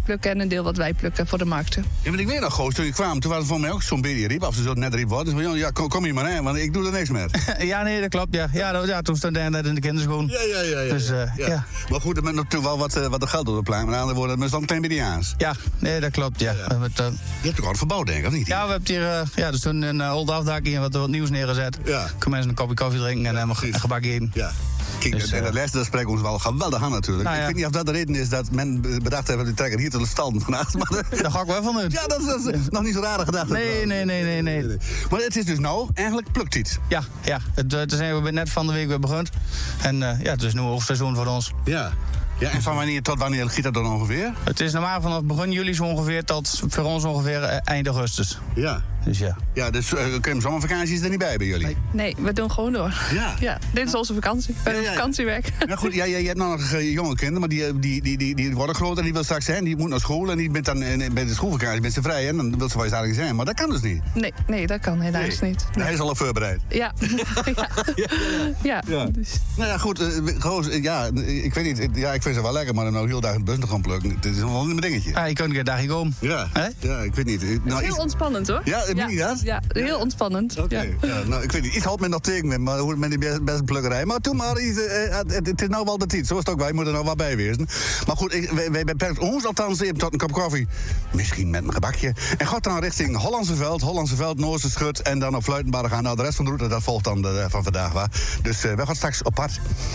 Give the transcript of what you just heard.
plukken en een deel wat wij plukken voor de markten. Ja, maar ik weet nog, Goos, toen je kwam, toen was het voor mij ook zo'n beetje riep. Of ze zo net riep wordt. Dus ja, kom hier maar heen, want ik doe er niks mee. Ja, nee, dat klopt, ja. Ja, toen stond hij net in de kinderschoen. Ja. Dus, ja. Maar goed, er moet natuurlijk wel wat er geld op de plein. Maar aan de andere woorden, het is dan een klein beetje aans. Ja, nee, dat klopt, ja. Je hebt toch al verbouwd, denk ik, of niet? Ja, we hebben hier dus toen een old afdakje en wat nieuws neergezet. Ja. Kunnen mensen een kopje koffie drinken en helemaal een gebak eten. Ja. Kijk, Dus, en dat laatste spreekt ons wel geweldig aan natuurlijk. Nou ja. Ik weet niet of dat de reden is dat men bedacht heeft... die trekker hier tot de stand vannacht. Daar ga ik wel van uit. Ja, dat is nog niet zo rare gedachte. Nee. Maar het is dus nou eigenlijk pluktijd. Ja. Het zijn we net van de week weer begonnen. En het is nu hoogseizoen voor ons. Ja, en van wanneer tot wanneer giet dat dan ongeveer? Het is normaal vanaf begin juli zo ongeveer tot voor ons ongeveer eind augustus. Ja. Dus ja. Ja, dus zomervakantie is er niet bij jullie? Nee, we doen gewoon door. Ja. Dit is onze vakantie. We hebben vakantiewerk. Nou goed, je hebt nou nog jonge kinderen, maar die worden groter en die wil straks zijn. Die moet naar school en die bent dan bij de schoolvakantie met z'n vrij. En dan wil ze wel eens eigenlijk zijn. Maar dat kan dus niet. Nee, dat kan helaas niet. Nee. Hij is al op voorbereid. Ja. Ja. Dus. Nou ja, goed. Ik weet niet. Ja, ik vind ze wel lekker, maar dan nou heel dag in de bus te gaan plukken. Het is wel een dingetje. Je kunt een dagje komen. Ja. Hè? Ja, ik weet niet. Het is heel ontspannend, hoor. Ja, meen je dat? Ja, heel ontspannend. Oké. Ja. Ja, nou, ik weet niet. Iets houdt men nog tegen met, maar hoe met die beste plukkerij. Maar toen maar, het is nou wel de tijd. Zo is het ook. Wij moeten er nou wat bij wezen. Maar goed, wij beperken ons althans even tot een kop koffie. Misschien met een gebakje. En gaat dan richting Hollandse Veld, Noorse Schut. En dan op Fluitenberg gaan. Nou, de rest van de route, dat volgt dan van vandaag. Waar. Dus wij gaan straks op pad.